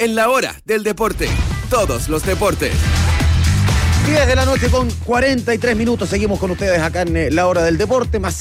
en la hora del deporte. Todos los deportes. 10 de la noche con 43 minutos. Seguimos con ustedes acá en la hora del deporte. Más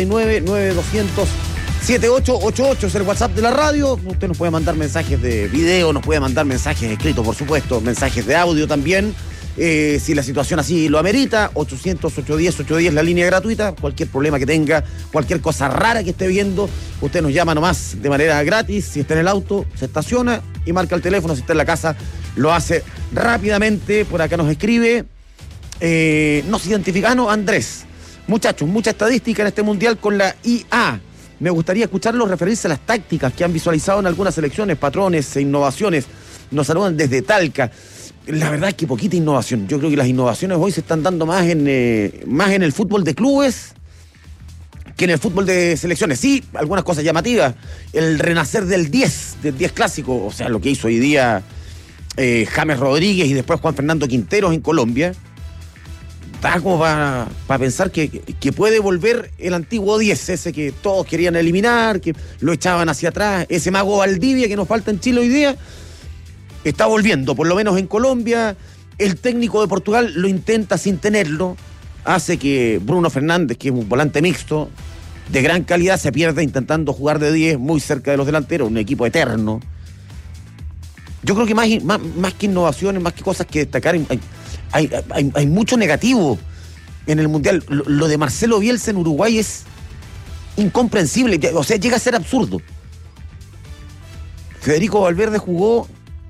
569-9200-7888 es el WhatsApp de la radio. Usted nos puede mandar mensajes de video, nos puede mandar mensajes escritos, por supuesto, mensajes de audio también. Si la situación así lo amerita, 800-810-810, la línea gratuita. Cualquier problema que tenga, cualquier cosa rara que esté viendo, usted nos llama nomás de manera gratis. Si está en el auto, se estaciona y marca el teléfono. Si está en la casa, lo hace rápidamente. Por acá nos escribe, nos identifica, Andrés. Muchachos, mucha estadística en este mundial con la IA. Me gustaría escucharlos referirse a las tácticas que han visualizado en algunas selecciones, patrones e innovaciones. Nos saludan desde Talca. La verdad es que poquita innovación. Yo creo que las innovaciones hoy se están dando más en el fútbol de clubes que en el fútbol de selecciones. Sí, algunas cosas llamativas. El renacer del 10 clásico, o sea, lo que hizo hoy día James Rodríguez y después Juan Fernando Quinteros en Colombia. Da como para pensar que puede volver el antiguo 10, ese que todos querían eliminar, que lo echaban hacia atrás. Ese mago Valdivia que nos falta en Chile hoy día está volviendo, por lo menos en Colombia. El técnico de Portugal lo intenta sin tenerlo. Hace que Bruno Fernández, que es un volante mixto de gran calidad, se pierda intentando jugar de 10 muy cerca de los delanteros, un equipo eterno. Yo creo que más que innovaciones, más que cosas que destacar, hay mucho negativo en el Mundial. Lo de Marcelo Bielsa en Uruguay es incomprensible, o sea, llega a ser absurdo. Federico Valverde jugó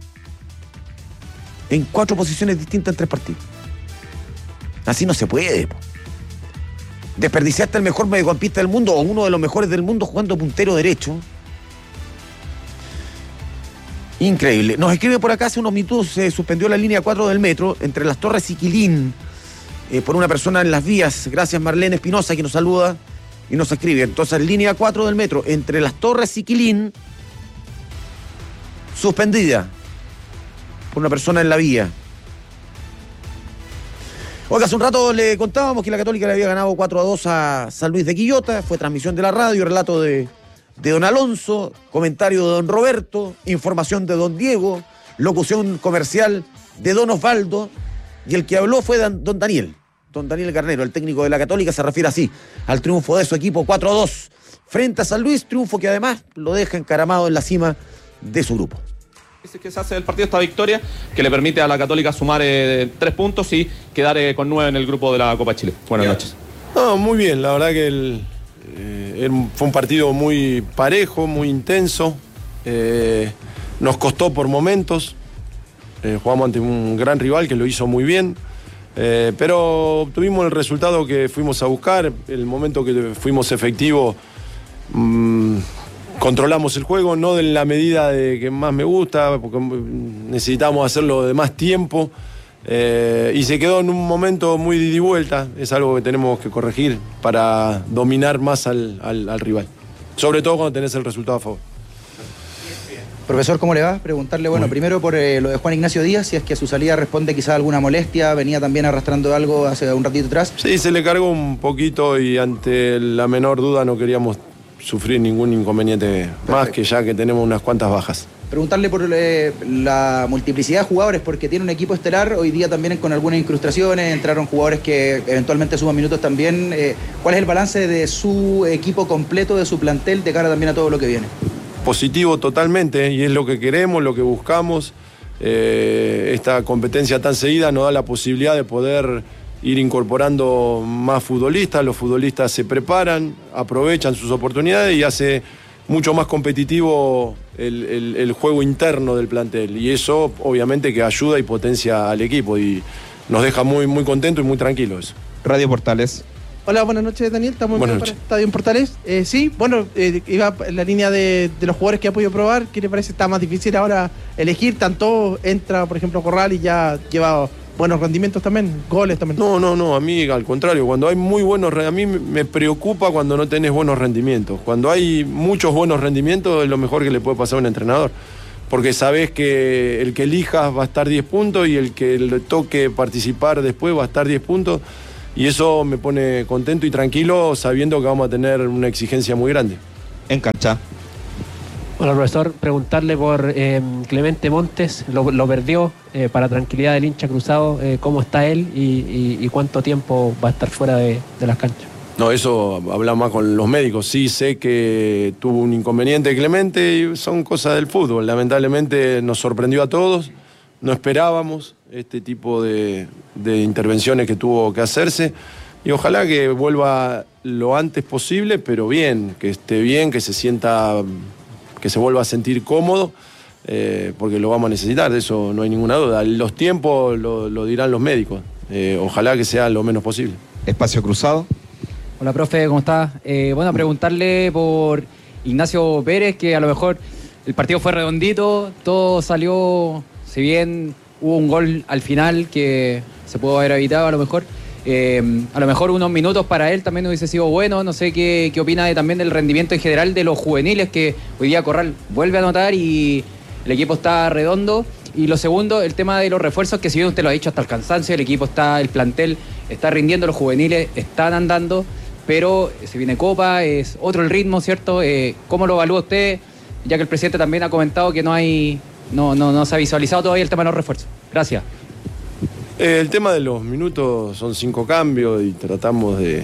en 4 posiciones distintas en 3 partidos. Así no se puede. Desperdiciaste el mejor mediocampista del mundo o uno de los mejores del mundo jugando puntero derecho. Increíble. Nos escribe por acá, hace unos minutos se suspendió la línea 4 del metro entre Las Torres y Quilín por una persona en las vías. Gracias, Marlene Espinosa, que nos saluda y nos escribe. Entonces, línea 4 del metro entre Las Torres y Quilín suspendida por una persona en la vía. Oiga, hace un rato le contábamos que la Católica le había ganado 4-2 a San Luis de Quillota. Fue transmisión de la radio, relato de don Alonso, comentario de don Roberto, información de don Diego, locución comercial de don Osvaldo, y el que habló fue don Daniel Garnero, el técnico de la Católica. Se refiere así al triunfo de su equipo 4-2 frente a San Luis, triunfo que además lo deja encaramado en la cima de su grupo. Que se hace del partido esta victoria que le permite a la Católica sumar 3 puntos y quedar con 9 en el grupo de la Copa Chile. Buenas noches. No, muy bien, la verdad que fue un partido muy parejo, muy intenso. Nos costó por momentos. Jugamos ante un gran rival que lo hizo muy bien. Pero obtuvimos el resultado que fuimos a buscar. El momento que fuimos efectivos, controlamos el juego, no en la medida de que más me gusta, porque necesitamos hacerlo de más tiempo. Y se quedó en un momento muy de ida y vuelta. Es algo que tenemos que corregir para dominar más al rival, sobre todo cuando tenés el resultado a favor. Profesor, ¿cómo le va? Preguntarle, primero por lo de Juan Ignacio Díaz, si es que a su salida responde quizás alguna molestia, venía también arrastrando algo hace un ratito atrás. Sí, se le cargó un poquito y ante la menor duda no queríamos sufrir ningún inconveniente. Perfecto. Más que ya que tenemos unas cuantas bajas. Preguntarle por la multiplicidad de jugadores, porque tiene un equipo estelar, hoy día también con algunas incrustaciones, entraron jugadores que eventualmente suman minutos también. ¿Cuál es el balance de su equipo completo, de su plantel, de cara también a todo lo que viene? Positivo totalmente, y es lo que queremos, lo que buscamos. Esta competencia tan seguida nos da la posibilidad de poder ir incorporando más futbolistas. Los futbolistas se preparan, aprovechan sus oportunidades y hace mucho más competitivo el juego interno del plantel, y eso obviamente que ayuda y potencia al equipo y nos deja muy, muy contentos y muy tranquilos. Radio Portales. Hola, buenas noches, Daniel. Estamos en Estadio en Portales. Iba en la línea de los jugadores que ha podido probar. ¿Qué le parece? Está más difícil ahora elegir. Tanto entra, por ejemplo, Corral y ya lleva buenos rendimientos también, goles también. No, a mí al contrario, cuando hay muy buenos, a mí me preocupa cuando no tenés buenos rendimientos. Cuando hay muchos buenos rendimientos es lo mejor que le puede pasar a un entrenador, porque sabés que el que elijas va a estar 10 puntos y el que le toque participar después va a estar 10 puntos, y eso me pone contento y tranquilo sabiendo que vamos a tener una exigencia muy grande. En cancha. Hola, profesor. Preguntarle por Clemente Montes, lo perdió, para tranquilidad del hincha cruzado, ¿cómo está él y cuánto tiempo va a estar fuera de las canchas? No, eso hablamos más con los médicos. Sí, sé que tuvo un inconveniente Clemente y son cosas del fútbol. Lamentablemente nos sorprendió a todos, no esperábamos este tipo de intervenciones que tuvo que hacerse y ojalá que vuelva lo antes posible, pero bien, que esté bien, que se sienta, que se vuelva a sentir cómodo, porque lo vamos a necesitar, de eso no hay ninguna duda. Los tiempos lo dirán los médicos, ojalá que sea lo menos posible. Espacio cruzado. Hola, profe, ¿cómo está? Bueno, preguntarle por Ignacio Pérez, que a lo mejor el partido fue redondito, todo salió, si bien hubo un gol al final que se pudo haber evitado a lo mejor unos minutos para él también hubiese sido bueno. No sé qué opina también del rendimiento en general de los juveniles, que hoy día Corral vuelve a anotar y el equipo está redondo. Y lo segundo, el tema de los refuerzos, que si bien usted lo ha dicho hasta el cansancio, el plantel está rindiendo, los juveniles están andando, pero se viene Copa, es otro el ritmo, ¿cierto? ¿Cómo lo evalúa usted? Ya que el presidente también ha comentado que no se ha visualizado todavía el tema de los refuerzos. Gracias. El tema de los minutos son 5 cambios y tratamos de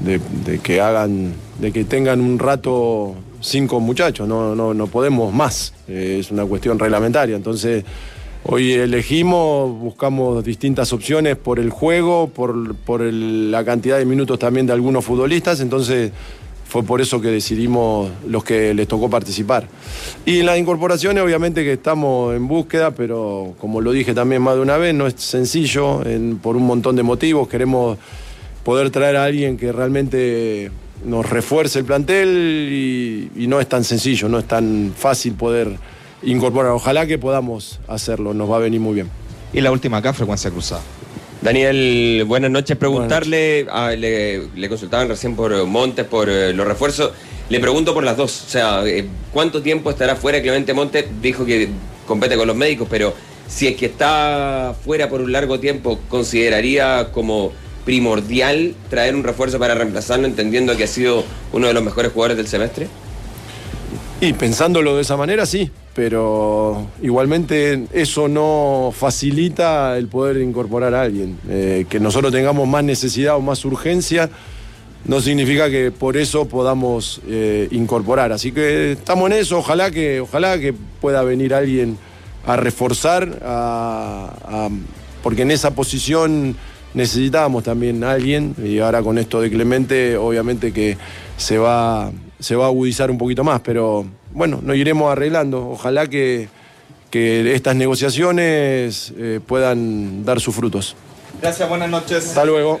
que tengan un rato 5 muchachos, no podemos más, es una cuestión reglamentaria. Entonces hoy buscamos distintas opciones por el juego, por la cantidad de minutos también de algunos futbolistas, entonces fue por eso que decidimos los que les tocó participar. Y en las incorporaciones obviamente que estamos en búsqueda, pero como lo dije también más de una vez, no es sencillo por un montón de motivos. Queremos poder traer a alguien que realmente nos refuerce el plantel y no es tan sencillo, no es tan fácil poder incorporar. Ojalá que podamos hacerlo, nos va a venir muy bien. Y la última acá, frecuencia cruzada. Daniel, buenas noches. Preguntarle, le consultaban recién por Montes, por los refuerzos. Le pregunto por las dos. O sea, ¿cuánto tiempo estará fuera Clemente Montes? Dijo que compete con los médicos, pero si es que está fuera por un largo tiempo, ¿consideraría como primordial traer un refuerzo para reemplazarlo, entendiendo que ha sido uno de los mejores jugadores del semestre? Y pensándolo de esa manera, sí, pero igualmente eso no facilita el poder incorporar a alguien. Que nosotros tengamos más necesidad o más urgencia no significa que por eso podamos incorporar. Así que estamos en eso, ojalá que pueda venir alguien a reforzar, porque en esa posición necesitábamos también a alguien, y ahora con esto de Clemente obviamente que se va a agudizar un poquito más, pero bueno, nos iremos arreglando. Ojalá que estas negociaciones puedan dar sus frutos. Gracias, buenas noches. Hasta luego.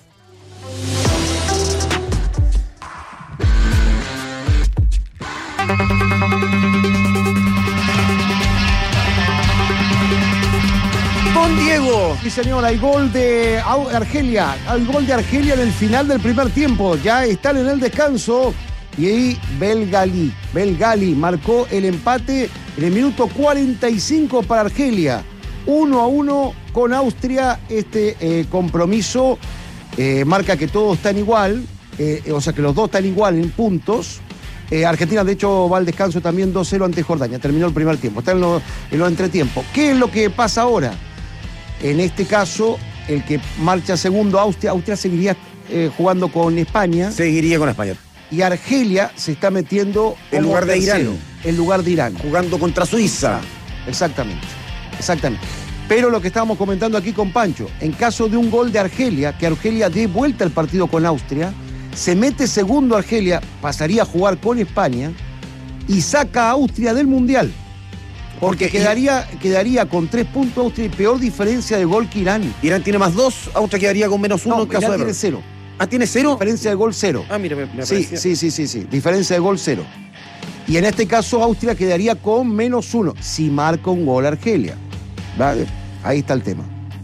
Don Diego, sí señor, hay gol de Argelia, en el final del primer tiempo, ya están en el descanso y ahí Belgali marcó el empate en el minuto 45 para Argelia, 1-1 con Austria. Este compromiso marca que todos están igual, o sea que los dos están igual en puntos. Argentina de hecho va al descanso también 2-0 ante Jordania, terminó el primer tiempo, está en los entretiempos. ¿Qué es lo que pasa ahora? En este caso, el que marcha segundo, Austria seguiría jugando con España. Seguiría con España. Y Argelia se está metiendo en lugar de Irán. En lugar de Irán. Jugando contra Suiza. Exactamente. Pero lo que estábamos comentando aquí con Pancho, en caso de un gol de Argelia, que Argelia dé vuelta el partido con Austria, se mete segundo Argelia, pasaría a jugar con España y saca a Austria del Mundial. Porque quedaría con 3 puntos Austria y peor diferencia de gol que Irán. Irán tiene más 2, Austria quedaría con menos 1 en caso Irán de... tiene 0. Ah, ¿tiene 0? Diferencia de gol 0. Ah, mira, me sí, diferencia de gol 0. Y en este caso Austria quedaría con menos 1, si marca un gol Argelia. ¿Vale? Ahí está el tema.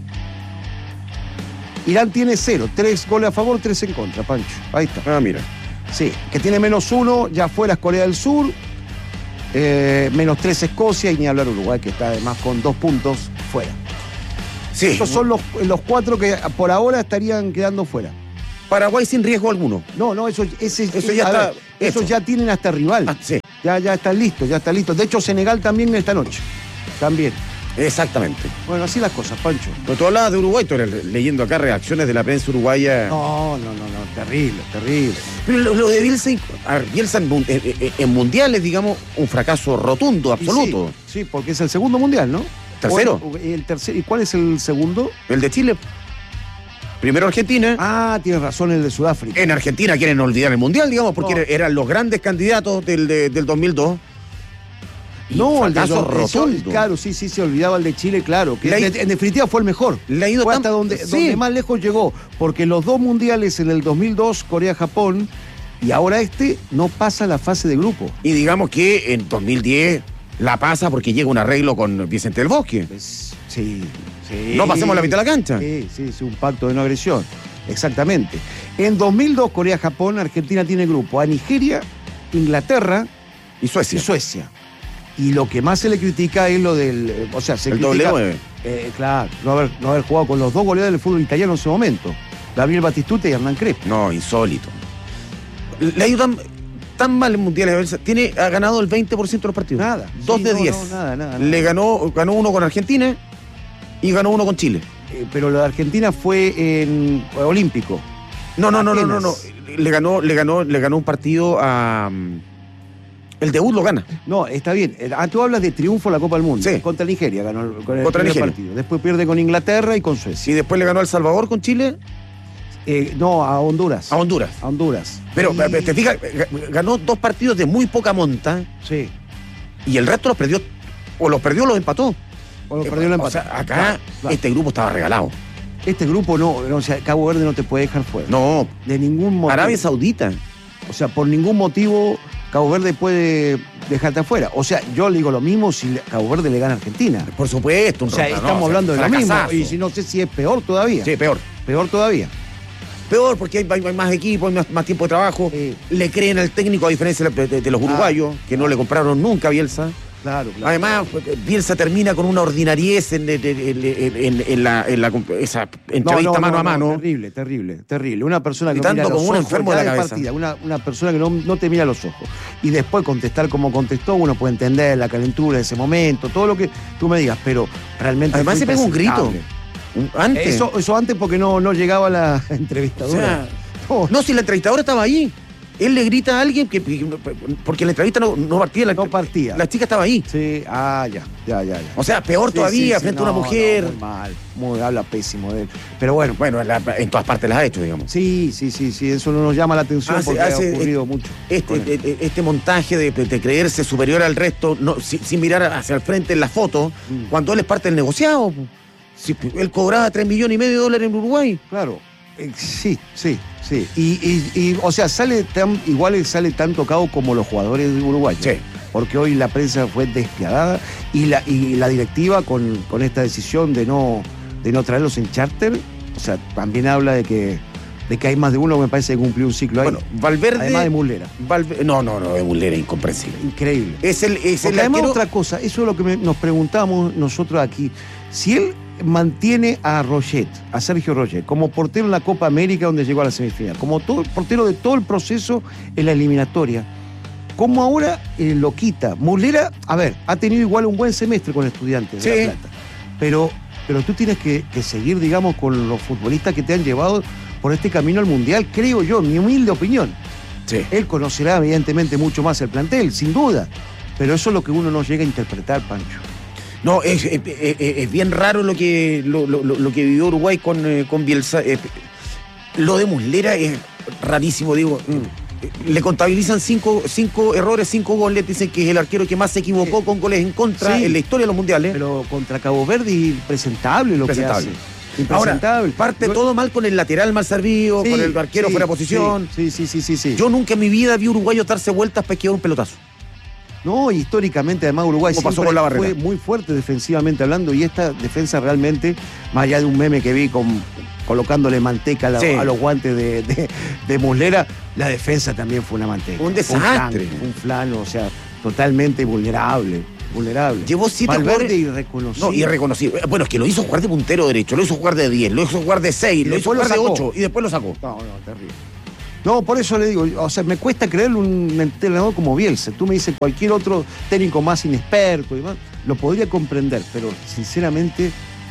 Irán tiene 0, 3 goles a favor, 3 en contra, Pancho. Ahí está. Ah, mira. Sí, que tiene menos 1, ya fue las Corea del Sur. Menos 3 Escocia y ni hablar Uruguay, que está además con 2 puntos fuera. Sí. Estos son los 4 que por ahora estarían quedando fuera. Paraguay sin riesgo alguno. No, eso ya está. Esos ya tienen hasta rival. Sí. Ya están listos, ya están listos. De hecho, Senegal también esta noche. También. Exactamente. Bueno, así las cosas, Pancho. Pero tú hablabas de Uruguay, tú eres leyendo acá reacciones de la prensa uruguaya. No, terrible. Pero lo de Bielsa, Bielsa en mundiales, digamos, un fracaso rotundo, absoluto. Sí, porque es el segundo mundial, ¿no? ¿Tercero? El tercero. ¿Y cuál es el segundo? El de Chile. Primero Argentina. Ah, tienes razón, el de Sudáfrica. En Argentina quieren olvidar el mundial, digamos, porque eran los grandes candidatos del 2002. No, el de rotundo. Claro, sí, se olvidaba el de Chile, claro. Que en definitiva fue el mejor. Le ha ido fue hasta donde más lejos llegó. Porque los dos mundiales en el 2002, Corea-Japón, y ahora no pasa la fase de grupo. Y digamos que en 2010 la pasa porque llega un arreglo con Vicente del Bosque. Sí. No pasemos la mitad de la cancha. Sí, un pacto de no agresión. Exactamente. En 2002, Corea-Japón, Argentina tiene grupo a Nigeria, Inglaterra y Suecia. Y lo que más se le critica es lo del... O sea, el doble 9. Claro, no haber jugado con los dos goleadores del fútbol italiano en ese momento. Gabriel Batistuta y Hernán Crespo. No, insólito. Le ha ido tan mal en mundiales. Ha ganado el 20% de los partidos. Nada. 2 de 10. Nada. Le ganó uno con Argentina y ganó uno con Chile. Pero lo de Argentina fue en olímpico. No. Le ganó un partido a... El debut lo gana. No, está bien. Tú hablas de triunfo en la Copa del Mundo. Sí. Contra Nigeria ganó el contra Nigeria. partido. Después pierde con Inglaterra y con Suecia. Y después le ganó a El Salvador con Chile. No, a Honduras. A Honduras. Pero te fijas, ganó 2 partidos de muy poca monta. Sí. Y el resto los perdió. O los perdió o los empató. O sea, acá este grupo estaba regalado. Este grupo no, o sea, Cabo Verde no te puede dejar fuera. No. De ningún motivo. Arabia Saudita. O sea, por ningún motivo Cabo Verde puede dejarte afuera. O sea, yo le digo lo mismo si Cabo Verde le gana a Argentina. Por supuesto. Estamos hablando de lo mismo. Y si no sé si es peor todavía. Sí, peor. Peor todavía. Peor porque hay más equipo, hay más tiempo de trabajo. Le creen al técnico a diferencia de los uruguayos, que no le compraron nunca a Bielsa. Claro. Además, Bielsa termina con una ordinariez en esa entrevista mano a mano. Terrible. Una persona que no mira como los un ojos enfermo de la cabeza. Partida, una persona que no te mira los ojos. Y después contestar como contestó, uno puede entender la calentura de ese momento, todo lo que tú me digas, pero realmente... Además se pega un grito. Antes. Eso antes porque no llegaba la entrevistadora. O sea, no, si la entrevistadora estaba ahí. Él le grita a alguien porque la entrevista no partía. No partía. La chica estaba ahí. Sí, ya. O sea, peor todavía, frente a una mujer. Muy mal, habla pésimo de él. Pero bueno. En todas partes las ha hecho, digamos. Sí, eso no nos llama la atención porque ha ocurrido mucho. Este montaje de creerse superior al resto, sin mirar hacia el frente en la foto, cuando él es parte del negociado. Si él cobraba $3,5 millones en Uruguay. Claro. Sí. Y o sea, sale tan tocado como los jugadores de Uruguay. Sí. Porque hoy la prensa fue despiadada y la directiva con esta decisión de no traerlos en charter, o sea, también habla de que hay más de uno que me parece que cumplió un ciclo ahí. Bueno, Valverde... Además de Muslera. No, de Muslera, incomprensible. Increíble. Porque además otra cosa, eso es lo que nos preguntamos nosotros aquí. Si él mantiene a Sergio Roget, como portero en la Copa América donde llegó a la semifinal, como portero de todo el proceso en la eliminatoria, ¿cómo ahora lo quita? Muslera, ha tenido igual un buen semestre con Estudiantes de La Plata, pero tú tienes que seguir, digamos, con los futbolistas que te han llevado por este camino al Mundial, creo yo, mi humilde opinión. Sí. Él conocerá evidentemente mucho más el plantel, sin duda, pero eso es lo que uno no llega a interpretar, Pancho. No, es bien raro lo que vivió Uruguay con Bielsa. Lo de Muslera es rarísimo, digo. Le contabilizan 5 errores, 5 goles. Dicen que es el arquero que más se equivocó con goles en contra en la historia de los mundiales. Pero contra Cabo Verde, impresentable lo que hace. Impresentable. Ahora, parte todo mal con el lateral mal servido, con el arquero fuera de posición. Sí. Yo nunca en mi vida vi uruguayo darse vueltas para esquivar un pelotazo. No, históricamente además Uruguay pasó con la barrera. Fue muy fuerte defensivamente hablando y esta defensa realmente, más allá de un meme que vi colocándole manteca a los guantes de Muslera, la defensa también fue una manteca. Un desastre. Un flan, o sea, totalmente vulnerable. Llevó 7 Valverde irreconocible. No, irreconocible. Bueno, es que lo hizo jugar de puntero derecho, lo hizo jugar de 10, lo hizo jugar de 6, lo hizo jugar de 8 y después lo sacó. No, terrible. No, por eso le digo, o sea, me cuesta creerle un entrenador como Bielsa. Tú me dices cualquier otro técnico más inexperto y demás, lo podría comprender, pero sinceramente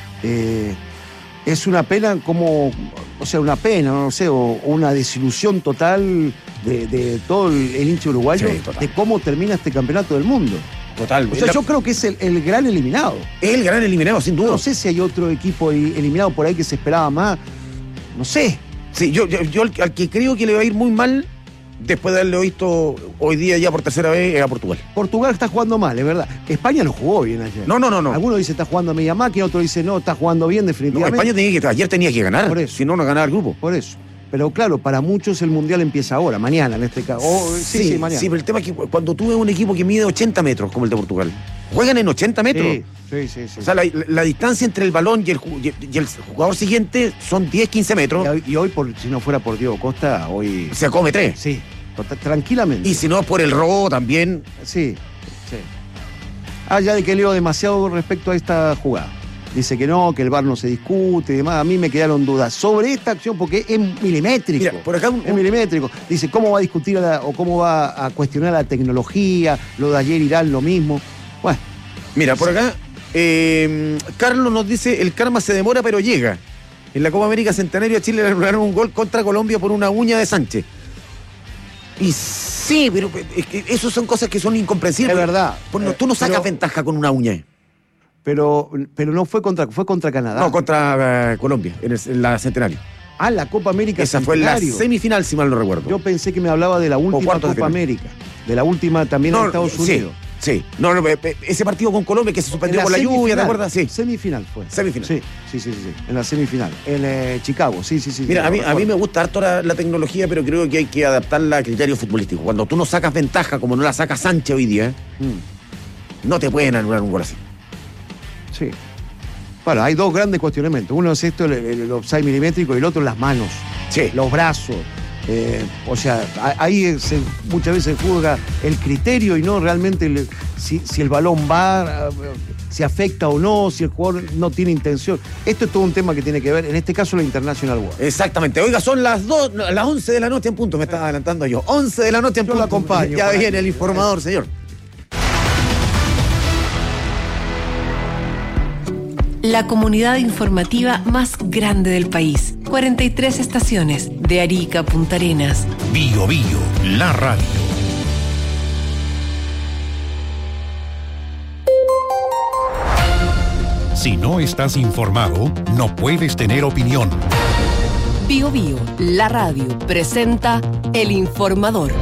es una pena una pena, no sé, o una desilusión total de todo el hincha uruguayo de cómo termina este campeonato del mundo. Total. O sea, yo creo que es el gran eliminado. Es el gran eliminado, sin duda. No sé si hay otro equipo eliminado por ahí que se esperaba más. No sé. Sí, yo al que creo que le va a ir muy mal, después de haberlo visto hoy día ya por tercera vez, es a Portugal. Portugal está jugando mal, es verdad. España no jugó bien ayer. No. Algunos dicen está jugando a media máquina, otros dicen no, está jugando bien definitivamente. No, España ayer tenía que ganar, por eso. Si no ganaba el grupo. Por eso. Pero claro, para muchos el Mundial empieza ahora, mañana en este caso. Sí, mañana. Sí, pero el tema es que cuando tú ves un equipo que mide 80 metros, como el de Portugal, juegan en 80 metros. Sí. O sea, la distancia entre el balón y el jugador siguiente son 10, 15 metros. Y hoy, si no fuera por Diego Costa, hoy... Se come 3. Sí, tranquilamente. Y si no, por el robo también. Sí. Ya de que leo demasiado respecto a esta jugada. Dice que no, que el VAR no se discute y demás. A mí me quedaron dudas sobre esta acción porque es milimétrico. Mira, por acá es milimétrico. Dice, ¿cómo va a discutir o cómo va a cuestionar la tecnología? Lo de ayer Irán, lo mismo. Bueno. Mira, por acá, Carlos nos dice, el karma se demora pero llega. En la Copa América Centenario a Chile le anularon un gol contra Colombia por una uña de Sánchez. Y sí, pero es que eso son cosas que son incomprensibles. Es verdad. Tú no sacas ventaja con una uña. Pero no fue contra Canadá. No, contra Colombia, en la Centenario. La Copa América Esa Centenario. fue la semifinal, si mal no recuerdo. Yo pensé que me hablaba de la última Copa América. De la última también en Estados Unidos. Sí. No, ese partido con Colombia que se suspendió por la lluvia, ¿te acuerdas? Sí. Semifinal fue. Semifinal. Sí. En la semifinal. En Chicago, sí. Mira, a mí me gusta harto la tecnología, pero creo que hay que adaptarla a criterios futbolísticos. Cuando tú no sacas ventaja, como no la saca Sánchez hoy día, no te pueden anular un gol así. Sí. Bueno, hay dos grandes cuestionamientos. Uno es esto, el offside milimétrico, y el otro las manos. Sí. Los brazos. O sea, ahí muchas veces se juega el criterio y no realmente si el balón va, si afecta o no, si el jugador no tiene intención. Esto es todo un tema que tiene que ver, en este caso, la International World. Exactamente. Oiga, son las 11 de la noche en punto, me estaba adelantando yo. 11 de la noche en punto. Yo lo acompaño. Ya viene el informador, señor. La comunidad informativa más grande del país. 43 estaciones, de Arica a Punta Arenas. Bio, la radio. Si no estás informado, no puedes tener opinión. Bio, la radio, presenta El Informador.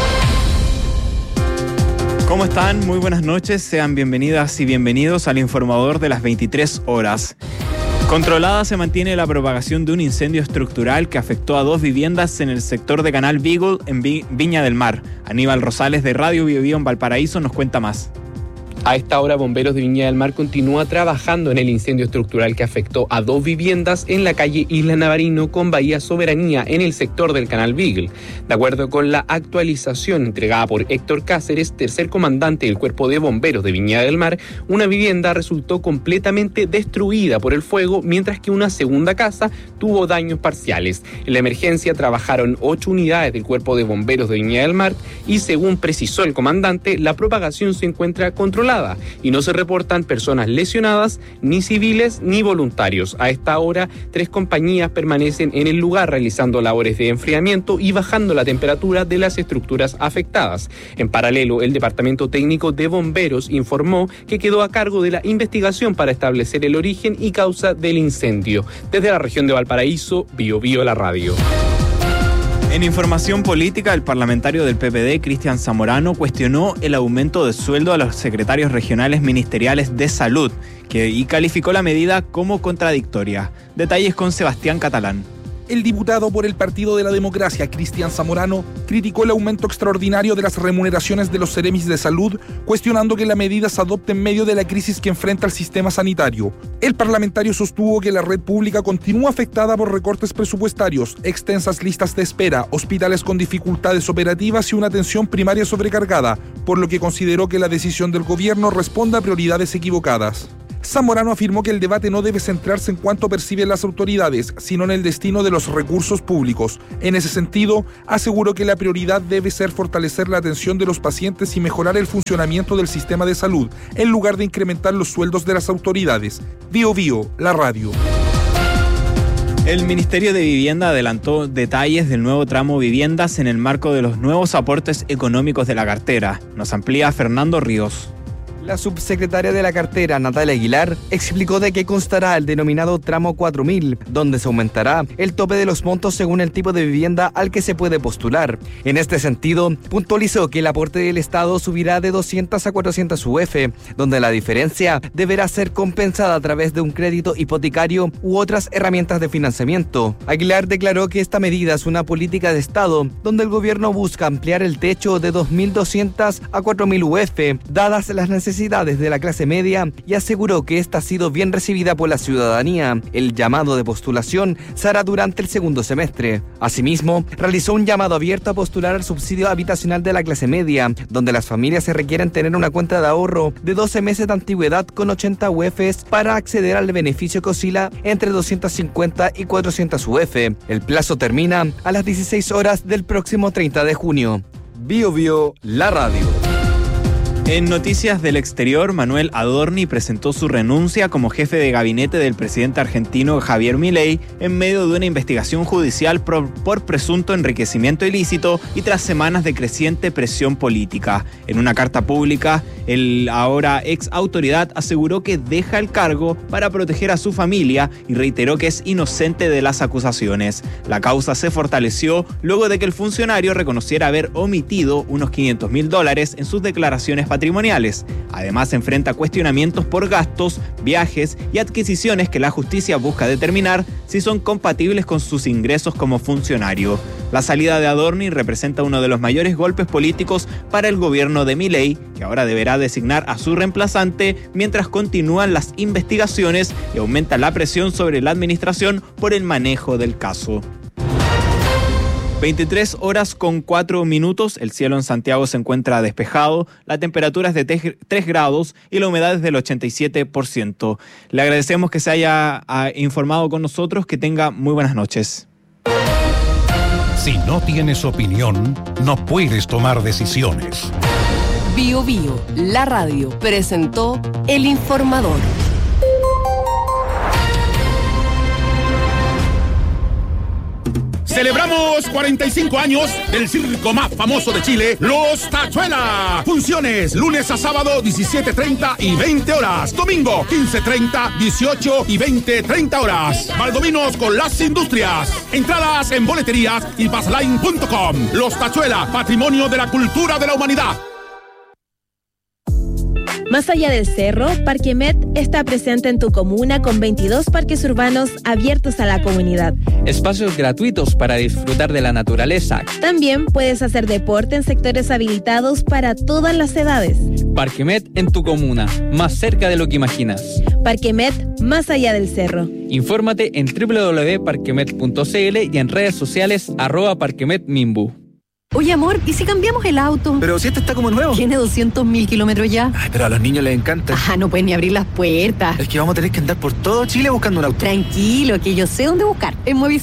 ¿Cómo están? Muy buenas noches. Sean bienvenidas y bienvenidos al Informador de las 23 horas. Controlada se mantiene la propagación de un incendio estructural que afectó a 2 viviendas en el sector de Canal Beagle en Viña del Mar. Aníbal Rosales de Radio Bio en Valparaíso nos cuenta más. A esta hora, Bomberos de Viña del Mar continúa trabajando en el incendio estructural que afectó a 2 viviendas en la calle Isla Navarino con Bahía Soberanía en el sector del Canal Beagle. De acuerdo con la actualización entregada por Héctor Cáceres, tercer comandante del Cuerpo de Bomberos de Viña del Mar, una vivienda resultó completamente destruida por el fuego, mientras que una segunda casa tuvo daños parciales. En la emergencia trabajaron 8 unidades del Cuerpo de Bomberos de Viña del Mar y, según precisó el comandante, la propagación se encuentra controlada y no se reportan personas lesionadas, ni civiles ni voluntarios. A esta hora, 3 compañías permanecen en el lugar realizando labores de enfriamiento y bajando la temperatura de las estructuras afectadas. En paralelo, el Departamento Técnico de Bomberos informó que quedó a cargo de la investigación para establecer el origen y causa del incendio. Desde la región de Valparaíso, Bio la radio. En información política, el parlamentario del PPD, Cristian Zamorano, cuestionó el aumento de sueldo a los secretarios regionales ministeriales de salud y calificó la medida como contradictoria. Detalles con Sebastián Catalán. El diputado por el Partido de la Democracia, Cristian Zamorano, criticó el aumento extraordinario de las remuneraciones de los seremis de salud, cuestionando que la medida se adopte en medio de la crisis que enfrenta el sistema sanitario. El parlamentario sostuvo que la red pública continúa afectada por recortes presupuestarios, extensas listas de espera, hospitales con dificultades operativas y una atención primaria sobrecargada, por lo que consideró que la decisión del gobierno responde a prioridades equivocadas. Zamorano afirmó que el debate no debe centrarse en cuánto perciben las autoridades, sino en el destino de los recursos públicos. En ese sentido, aseguró que la prioridad debe ser fortalecer la atención de los pacientes y mejorar el funcionamiento del sistema de salud, en lugar de incrementar los sueldos de las autoridades. Bio Bio, la radio. El Ministerio de Vivienda adelantó detalles del nuevo tramo viviendas en el marco de los nuevos aportes económicos de la cartera. Nos amplía Fernando Ríos. La subsecretaria de la cartera, Natalia Aguilar, explicó de qué constará el denominado tramo 4000, donde se aumentará el tope de los montos según el tipo de vivienda al que se puede postular. En este sentido, puntualizó que el aporte del Estado subirá de 200 a 400 UF, donde la diferencia deberá ser compensada a través de un crédito hipotecario u otras herramientas de financiamiento. Aguilar declaró que esta medida es una política de Estado, donde el gobierno busca ampliar el techo de 2.200 a 4.000 UF, dadas las necesidades de la clase media, y aseguró que esta ha sido bien recibida por la ciudadanía. El llamado de postulación se hará durante el segundo semestre. Asimismo, realizó un llamado abierto a postular al subsidio habitacional de la clase media, donde las familias se requieren tener una cuenta de ahorro de 12 meses de antigüedad con 80 UFs para acceder al beneficio que oscila entre 250 y 400 UF. El plazo termina a las 16 horas del próximo 30 de junio. Bio Bio, la radio. En noticias del exterior, Manuel Adorni presentó su renuncia como jefe de gabinete del presidente argentino Javier Milei en medio de una investigación judicial por presunto enriquecimiento ilícito y tras semanas de creciente presión política. En una carta pública, el ahora ex autoridad aseguró que deja el cargo para proteger a su familia y reiteró que es inocente de las acusaciones. La causa se fortaleció luego de que el funcionario reconociera haber omitido unos $500.000 en sus declaraciones patrimoniales. Además, enfrenta cuestionamientos por gastos, viajes y adquisiciones que la justicia busca determinar si son compatibles con sus ingresos como funcionario. La salida de Adorni representa uno de los mayores golpes políticos para el gobierno de Milei, que ahora deberá designar a su reemplazante mientras continúan las investigaciones y aumenta la presión sobre la administración por el manejo del caso. 23 horas con 4 minutos, el cielo en Santiago se encuentra despejado, la temperatura es de 3 grados y la humedad es del 87%. Le agradecemos que se haya informado con nosotros, que tenga muy buenas noches. Si no tienes opinión, no puedes tomar decisiones. Bio Bio, la radio, presentó El Informador. Celebramos 45 años del circo más famoso de Chile, Los Tachuela. Funciones lunes a sábado 17:30 y 20 horas. Domingo 15:30, 18 y 20:30 horas. Valdominos con las industrias. Entradas en boleterías y passline.com. Los Tachuela, patrimonio de la cultura de la humanidad. Más allá del cerro, Parquemet está presente en tu comuna con 22 parques urbanos abiertos a la comunidad. Espacios gratuitos para disfrutar de la naturaleza. También puedes hacer deporte en sectores habilitados para todas las edades. Parquemet en tu comuna, más cerca de lo que imaginas. Parquemet, más allá del cerro. Infórmate en www.parquemet.cl y en redes sociales @parquemetmimbu. Oye, amor, ¿y si cambiamos el auto? Pero si este está como nuevo. Tiene 200.000 kilómetros ya. Ay, pero a los niños les encanta. No pueden ni abrir las puertas. Es que vamos a tener que andar por todo Chile buscando un auto. Tranquilo, que yo sé dónde buscar. En Movistar